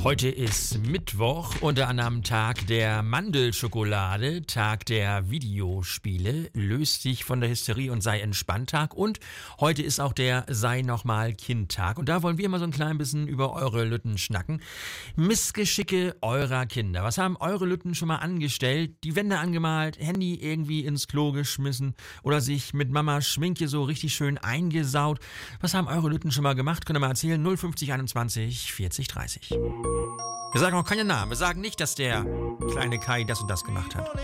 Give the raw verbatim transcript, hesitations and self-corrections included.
Heute ist Mittwoch, unter anderem Tag der Mandelschokolade, Tag der Videospiele, löst dich von der Hysterie und sei entspannt Tag. Und heute ist auch der Sei nochmal Kind Tag. Und da wollen wir mal so ein klein bisschen über eure Lütten schnacken. Missgeschicke eurer Kinder. Was haben eure Lütten schon mal angestellt? Die Wände angemalt, Handy irgendwie ins Klo geschmissen oder sich mit Mama Schminke so richtig schön eingesaut? Was haben eure Lütten schon mal gemacht? Könnt ihr mal erzählen? null fünfzig einundzwanzig vierzig dreißig. Wir sagen auch keinen Namen. Wir sagen nicht, dass der kleine Kai das und das gemacht hat.